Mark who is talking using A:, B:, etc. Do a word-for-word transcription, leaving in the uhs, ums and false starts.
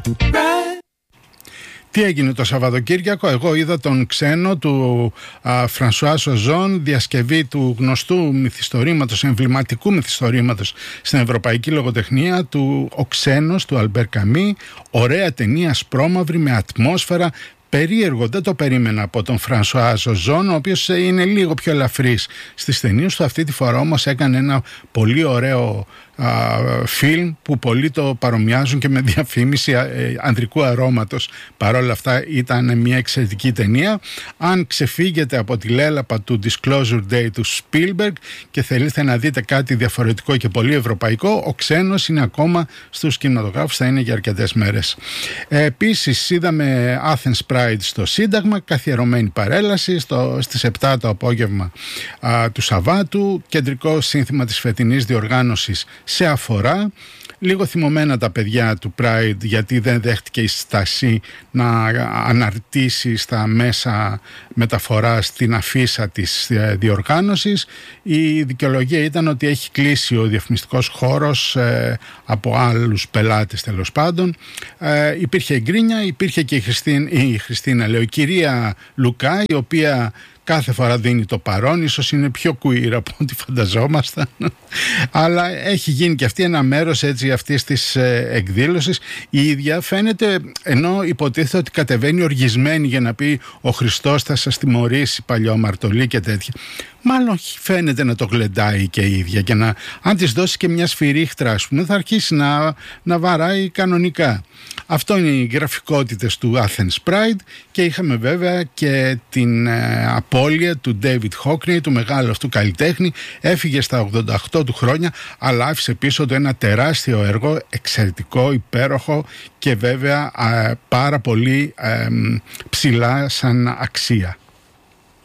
A: Τι έγινε το Σαββατοκύριακο? Εγώ είδα τον Ξένο του Φρανσουά Οζόν, διασκευή του γνωστού μυθιστορήματος, εμβληματικού μυθιστορήματος στην ευρωπαϊκή λογοτεχνία, του Ο Ξένος του Αλμπέρ Καμί. Ωραία ταινία, ασπρόμαυρη, με ατμόσφαιρα. Περίεργο, δεν το περίμενα από τον Φρανσουά Οζόν, ο οποίος είναι λίγο πιο ελαφρύς στις ταινίες του. Αυτή τη φορά όμως έκανε ένα πολύ ωραίο α, φιλμ που πολλοί το παρομοιάζουν και με διαφήμιση α, ε, ανδρικού αρώματος. Παρ' όλα αυτά ήταν μια εξαιρετική ταινία. Αν ξεφύγετε από τη λέλαπα του Disclosure Day του Spielberg και θέλετε να δείτε κάτι διαφορετικό και πολύ ευρωπαϊκό, Ο Ξένος είναι ακόμα στους κινηματογράφους, θα είναι για αρκετές μέρες. Ε, επίσης είδαμε Athens Pride στο Σύνταγμα, καθιερωμένη παρέλαση στο, στις επτά το απόγευμα α, του Σαββάτου, κεντρικό σύνθημα της φετινής διοργάνωσης σε αφορά. Λίγο θυμωμένα τα παιδιά του Pride, γιατί δεν δέχτηκε η στάση να αναρτήσει στα μέσα μεταφοράς την αφίσα της διοργάνωσης. Η δικαιολογία ήταν ότι έχει κλείσει ο διαφημιστικός χώρος ε, από άλλους πελάτες, τέλος πάντων. Ε, υπήρχε εγκρίνια, υπήρχε και η Χριστίνα, η Χριστίνα λέω, η κυρία Λουκά, η οποία κάθε φορά δίνει το παρόν, ίσως είναι πιο queer από ό,τι φανταζόμασταν, αλλά έχει γίνει και αυτή ένα μέρος έτσι αυτής της ε, εκδήλωσης. Η ίδια φαίνεται, ενώ υποτίθεται ότι κατεβαίνει οργισμένη για να πει ο Χριστός θα σας τιμωρήσει, παλιόμαρτωλή και τέτοια, μάλλον φαίνεται να το γλεντάει και η ίδια, και να, αν της δώσει και μια σφυρίχτρα, ας πούμε, θα αρχίσει να, να βαράει κανονικά. Αυτό είναι οι γραφικότητες του Athens Pride. Και είχαμε βέβαια και την ε, απώλεια του David Hockney, του μεγάλου αυτού καλλιτέχνη. Έφυγε στα ογδόντα οκτώ του χρόνια, αλλά άφησε πίσω του ένα τεράστιο έργο, εξαιρετικό, υπέροχο και βέβαια ε, πάρα πολύ ε, ψηλά σαν αξία.